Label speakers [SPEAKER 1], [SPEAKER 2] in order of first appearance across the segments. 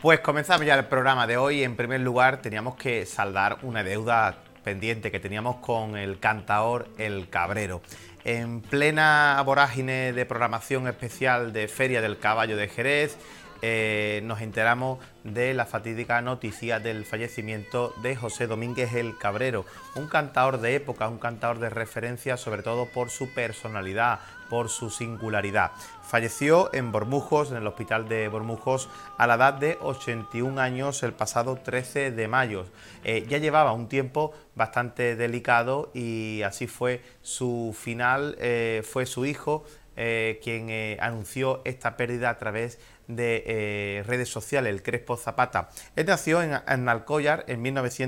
[SPEAKER 1] Pues comenzamos ya el programa de hoy. En primer lugar, teníamos que saldar una deuda pendiente que teníamos con el cantaor El Cabrero. En plena vorágine de programación especial de Feria del Caballo de Jerez, nos enteramos de la fatídica noticia del fallecimiento de José Domínguez El Cabrero, un cantaor de época, un cantaor de referencia, sobre todo por su personalidad, por su singularidad. Falleció en Bormujos, en el hospital de Bormujos, a la edad de 81 años el pasado 13 de mayo. Ya llevaba un tiempo bastante delicado y así fue su final. Fue su hijo quien anunció esta pérdida a través de redes sociales, el Crespo Zapata. Él nació en Alcóyar en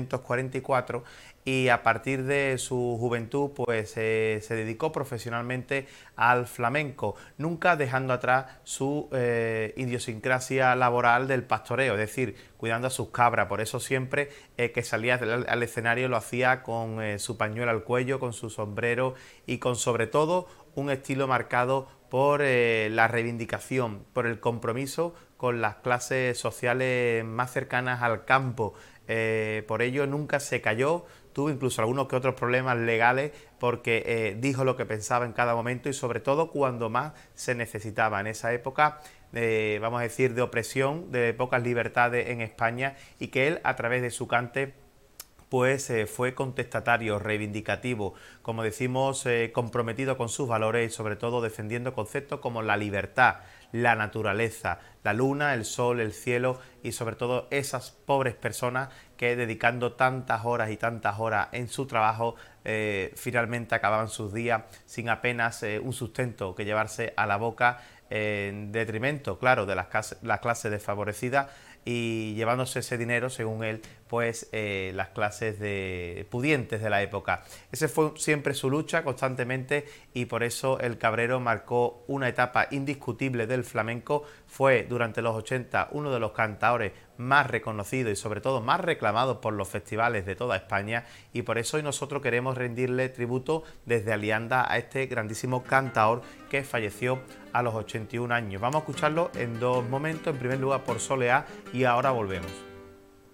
[SPEAKER 1] 1944 y a partir de su juventud pues se dedicó profesionalmente al flamenco, nunca dejando atrás su idiosincrasia laboral del pastoreo, es decir, cuidando a sus cabras. Por eso siempre que salía al escenario lo hacía con su pañuelo al cuello, con su sombrero y con sobre todo un estilo marcado por la reivindicación, por el compromiso con las clases sociales más cercanas al campo. Por ello nunca se cayó, tuvo incluso algunos que otros problemas legales porque dijo lo que pensaba en cada momento y sobre todo cuando más se necesitaba. En esa época, vamos a decir, de opresión, de pocas libertades en España, y que él a través de su cante pues fue contestatario, reivindicativo, como decimos, comprometido con sus valores y sobre todo defendiendo conceptos como la libertad, la naturaleza, la luna, el sol, el cielo y sobre todo esas pobres personas que dedicando tantas horas y tantas horas en su trabajo finalmente acababan sus días sin apenas un sustento que llevarse a la boca, en detrimento, claro, de las clases desfavorecidas y llevándose ese dinero, según él, pues las clases de pudientes de la época. Ese fue siempre su lucha constantemente y por eso El Cabrero marcó una etapa indiscutible del flamenco. Fue durante los 80 uno de los cantaores más reconocidos y sobre todo más reclamados por los festivales de toda España, y por eso hoy nosotros queremos rendirle tributo desde Alianda a este grandísimo cantaor que falleció a los 81 años. Vamos a escucharlo en dos momentos, en primer lugar por Soleá y ahora volvemos.